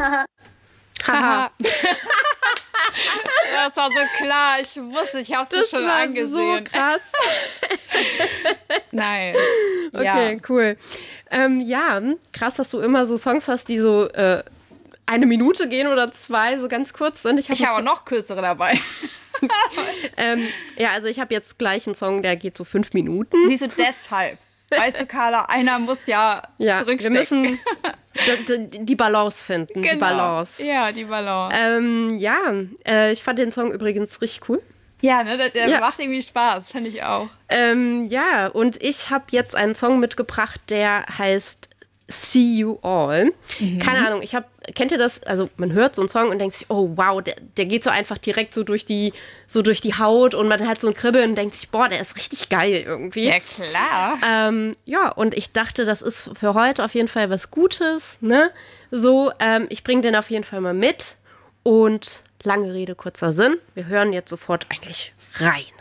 Haha. Das war so klar. Ich wusste, ich habe es schon angesehen. Das war so krass. Nein. Okay, cool. Ja, krass, dass du immer so Songs hast, die so 1 Minute gehen oder 2, so ganz kurz sind. Ich habe auch noch kürzere dabei. Ja, also ich habe jetzt gleich einen Song, der geht so 5 Minuten. Siehst du, deshalb. Weißt du, Carla, einer muss ja zurückstecken. Wir müssen die Balance finden. Genau. Die Balance. Ja, die Balance. Ich fand den Song übrigens richtig cool. Ja, ne, der macht irgendwie Spaß, finde ich auch. Ja, und ich habe jetzt einen Song mitgebracht, der heißt See You All. Keine Ahnung, kennt ihr das? Also man hört so einen Song und denkt sich, oh wow, der geht so einfach direkt so durch die Haut und man hat so ein Kribbeln und denkt sich, boah, der ist richtig geil irgendwie. Ja, klar. Ja, und ich dachte, das ist für heute auf jeden Fall was Gutes, ne? So, ich bringe den auf jeden Fall mal mit und lange Rede, kurzer Sinn. Wir hören jetzt sofort eigentlich rein.